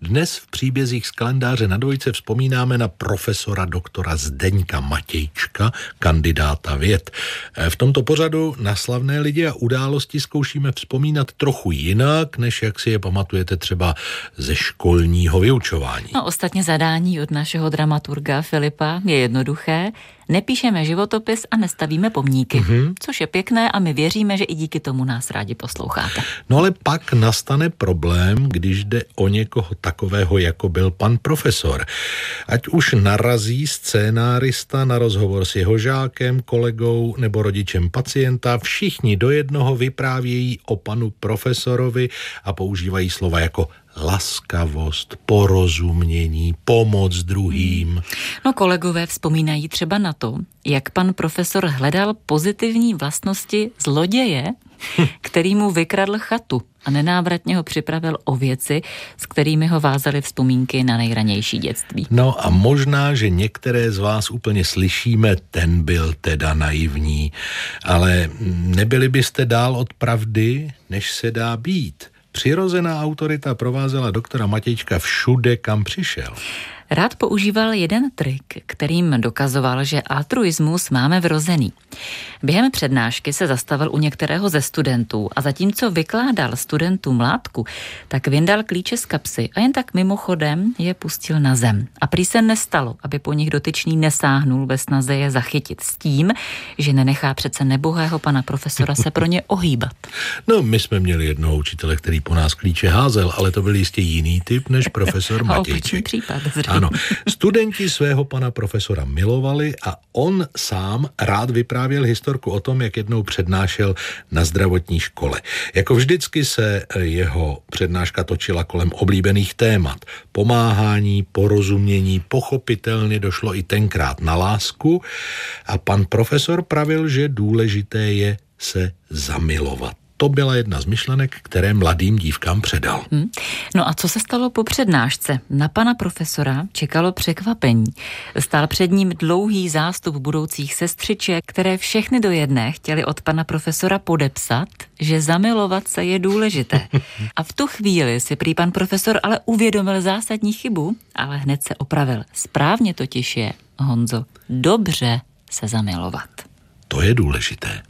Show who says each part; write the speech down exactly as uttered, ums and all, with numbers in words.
Speaker 1: Dnes v příbězích z kalendáře na dvojce vzpomínáme na profesora doktora Zdeňka Matějčka, kandidáta věd. V tomto pořadu na slavné lidi a události zkoušíme vzpomínat trochu jinak, než jak si je pamatujete třeba ze školního vyučování.
Speaker 2: No, ostatně zadání od našeho dramaturga Filipa je jednoduché. Nepíšeme životopis a nestavíme pomníky, mm-hmm. což je pěkné a my věříme, že i díky tomu nás rádi posloucháte.
Speaker 1: No ale pak nastane problém, když jde o někoho takového, jako byl pan profesor. Ať už narazí scénárista na rozhovor s jeho žákem, kolegou nebo rodičem pacienta, všichni do jednoho vyprávějí o panu profesorovi a používají slova jako laskavost, porozumění, pomoc druhým.
Speaker 2: No, kolegové vzpomínají třeba na to, jak pan profesor hledal pozitivní vlastnosti zloděje, který mu vykradl chatu a nenávratně ho připravil o věci, s kterými ho vázaly vzpomínky na nejranější dětství.
Speaker 1: No a možná, že některé z vás úplně slyšíme, ten byl teda naivní, ale nebyli byste dál od pravdy, než se dá být. Přirozená autorita provázela doktora Matějčka všude, kam přišel.
Speaker 2: Rád používal jeden trik, kterým dokazoval, že altruismus máme vrozený. Během přednášky se zastavil u některého ze studentů a zatímco vykládal studentům látku, tak vyndal klíče z kapsy a jen tak mimochodem je pustil na zem. A prý se nestalo, aby po nich dotyčný nesáhnul ve snaze je zachytit s tím, že nenechá přece nebohého pana profesora se pro ně ohýbat.
Speaker 1: No, my jsme měli jednoho učitele, který po nás klíče házel, ale to byl jistě jiný typ než profesor Matějček.
Speaker 2: Opačný případ, zřejmě.
Speaker 1: Ano, studenti svého pana profesora milovali a on sám rád vyprávěl historku o tom, jak jednou přednášel na zdravotní škole. Jako vždycky se jeho přednáška točila kolem oblíbených témat. Pomáhání, porozumění, pochopitelně došlo i tenkrát na lásku a pan profesor pravil, že důležité je se zamilovat. To byla jedna z myšlenek, které mladým dívkám předal.
Speaker 2: Hmm. No a co se stalo po přednášce? Na pana profesora čekalo překvapení. Stál před ním dlouhý zástup budoucích sestřiček, které všechny do jedné chtěli od pana profesora podepsat, že zamilovat se je důležité. A v tu chvíli si prý pan profesor ale uvědomil zásadní chybu, ale hned se opravil. Správně totiž je, Honzo, dobře se zamilovat.
Speaker 1: To je důležité.